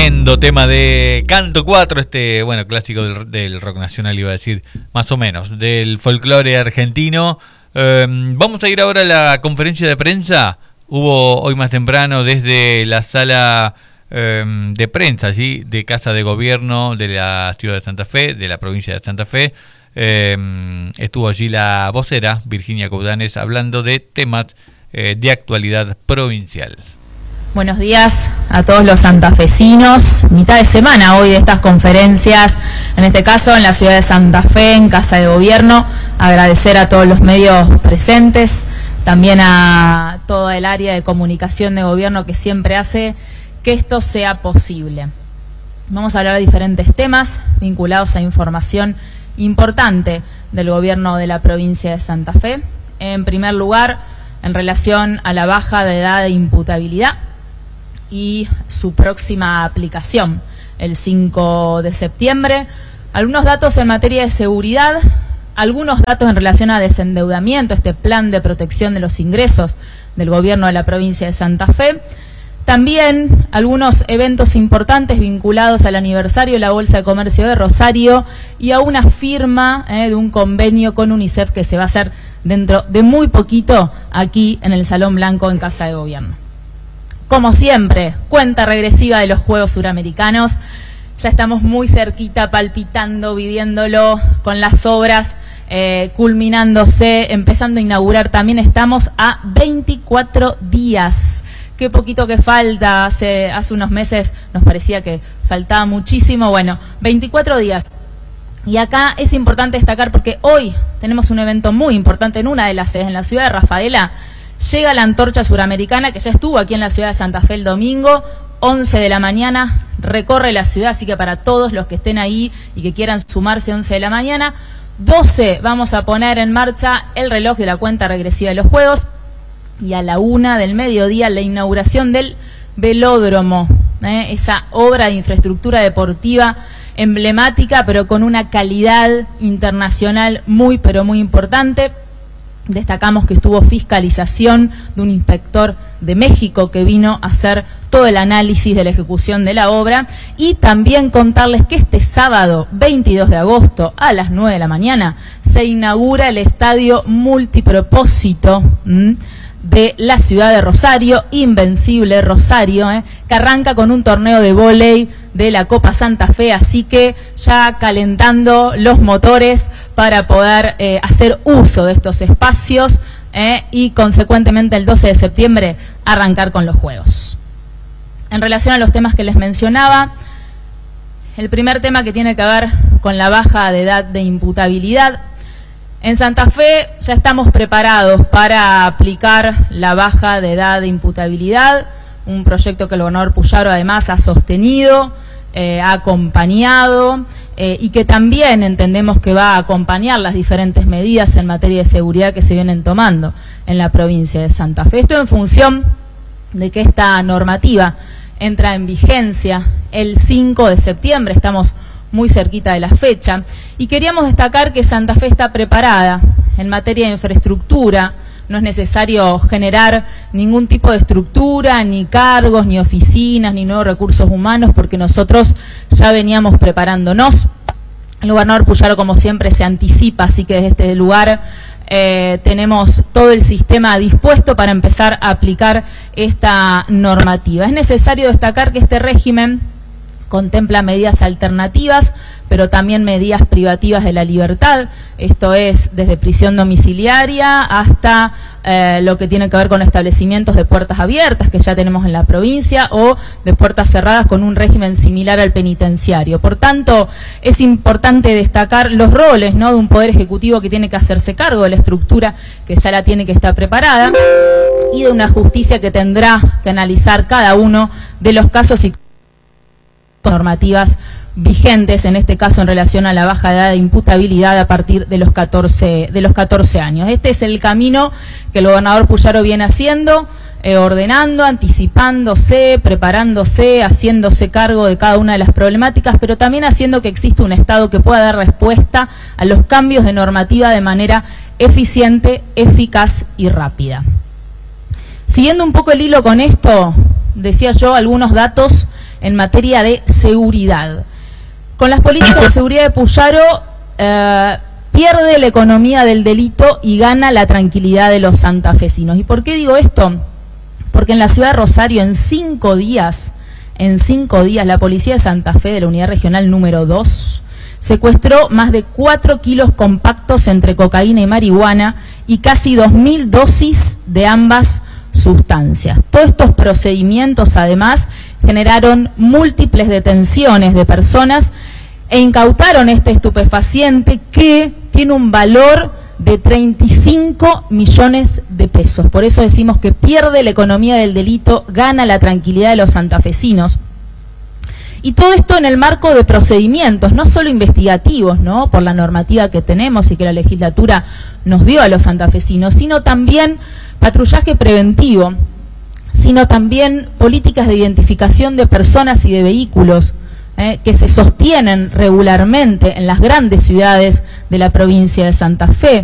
Tremendo tema de Canto 4, bueno, clásico del rock nacional, iba a decir, más o menos, del folclore argentino. Vamos a ir ahora a la conferencia de prensa. Hubo hoy más temprano desde la sala de prensa, ¿sí?, de Casa de Gobierno de la ciudad de Santa Fe, de la provincia de Santa Fe. Estuvo allí la vocera, Virginia Coudanes, hablando de temas de actualidad provincial. Buenos días a todos los santafesinos. Mitad de semana hoy de estas conferencias, en este caso en la ciudad de Santa Fe, en Casa de Gobierno. Agradecer a todos los medios presentes, también a toda el área de comunicación de gobierno que siempre hace que esto sea posible. Vamos a hablar de diferentes temas vinculados a información importante del gobierno de la provincia de Santa Fe. En primer lugar, en relación a la baja de edad de imputabilidad y su próxima aplicación, el 5 de septiembre. Algunos datos en materia de seguridad, algunos datos en relación a desendeudamiento, este plan de protección de los ingresos del gobierno de la provincia de Santa Fe. También algunos eventos importantes vinculados al aniversario de la Bolsa de Comercio de Rosario y a una firma de un convenio con UNICEF que se va a hacer dentro de muy poquito aquí en el Salón Blanco en Casa de Gobierno. Como siempre, cuenta regresiva de los Juegos Suramericanos. Ya estamos muy cerquita, palpitando, viviéndolo con las obras culminándose, empezando a inaugurar. También estamos a 24 días. Qué poquito que falta. Hace unos meses nos parecía que faltaba muchísimo. Bueno, 24 días. Y acá es importante destacar porque hoy tenemos un evento muy importante en una de las sedes, en la ciudad de Rafaela. Llega la antorcha suramericana, que ya estuvo aquí en la ciudad de Santa Fe el domingo, 11 de la mañana, recorre la ciudad, así que para todos los que estén ahí y que quieran sumarse, 11 de la mañana, 12 vamos a poner en marcha el reloj de la cuenta regresiva de los Juegos, y a la 1 del mediodía la inauguración del velódromo, esa obra de infraestructura deportiva emblemática, pero con una calidad internacional muy, pero muy importante. Destacamos que estuvo fiscalización de un inspector de México que vino a hacer todo el análisis de la ejecución de la obra, y también contarles que este sábado 22 de agosto a las 9 de la mañana se inaugura el estadio multipropósito de la ciudad de Rosario, Invencible Rosario, que arranca con un torneo de vóley de la Copa Santa Fe, así que ya calentando los motores para poder hacer uso de estos espacios y consecuentemente el 12 de septiembre arrancar con los Juegos. En relación a los temas que les mencionaba, el primer tema que tiene que ver con la baja de edad de imputabilidad. En Santa Fe ya estamos preparados para aplicar la baja de edad de imputabilidad, un proyecto que el gobernador Puyaro además ha sostenido, ha acompañado y que también entendemos que va a acompañar las diferentes medidas en materia de seguridad que se vienen tomando en la provincia de Santa Fe. Esto en función de que esta normativa entra en vigencia el 5 de septiembre, estamos muy cerquita de la fecha, y queríamos destacar que Santa Fe está preparada en materia de infraestructura. No es necesario generar ningún tipo de estructura, ni cargos, ni oficinas, ni nuevos recursos humanos, porque nosotros ya veníamos preparándonos. El gobernador Puyaro, como siempre, se anticipa, así que desde este lugar tenemos todo el sistema dispuesto para empezar a aplicar esta normativa. Es necesario destacar que este régimen contempla medidas alternativas, pero también medidas privativas de la libertad. Esto es desde prisión domiciliaria hasta lo que tiene que ver con establecimientos de puertas abiertas que ya tenemos en la provincia, o de puertas cerradas con un régimen similar al penitenciario. Por tanto, es importante destacar los roles, ¿no?, de un poder ejecutivo que tiene que hacerse cargo de la estructura que ya la tiene que estar preparada, y de una justicia que tendrá que analizar cada uno de los casos y normativas vigentes, en este caso en relación a la baja edad de imputabilidad a partir de los 14 años. Este es el camino que el gobernador Puyaro viene haciendo, ordenando, anticipándose, preparándose, haciéndose cargo de cada una de las problemáticas, pero también haciendo que exista un Estado que pueda dar respuesta a los cambios de normativa de manera eficiente, eficaz y rápida. Siguiendo un poco el hilo con esto, decía yo algunos datos en materia de seguridad. Con las políticas de seguridad de Puyaro pierde la economía del delito y gana la tranquilidad de los santafesinos. ¿Y por qué digo esto? Porque en la ciudad de Rosario, en 5 días, la policía de Santa Fe, de la unidad regional número 2, secuestró más de 4 kilos compactos entre cocaína y marihuana y casi 2.000 dosis de ambas sustancias. Todos estos procedimientos, además, generaron múltiples detenciones de personas e incautaron este estupefaciente que tiene un valor de 35 millones de pesos. Por eso decimos que pierde la economía del delito, gana la tranquilidad de los santafesinos. Y todo esto en el marco de procedimientos, no solo investigativos, ¿no?, por la normativa que tenemos y que la legislatura nos dio a los santafesinos, sino también patrullaje preventivo, sino también políticas de identificación de personas y de vehículos que se sostienen regularmente en las grandes ciudades de la provincia de Santa Fe.